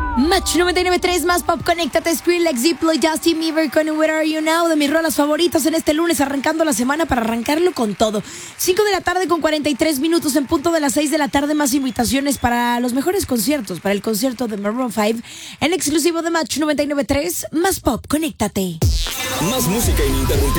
Match 99.3 más pop, conéctate, Skrillex, Diplo y Justin Bieber con Where Are You Now, de mis rolas favoritas en este lunes, arrancando la semana para arrancarlo con todo. 5 de la tarde con 43 minutos, en punto de las 6 de la tarde, más invitaciones para los mejores conciertos, para el concierto de Maroon 5, en exclusivo de Match 99.3 más pop, conéctate. Más música ininterrumpida.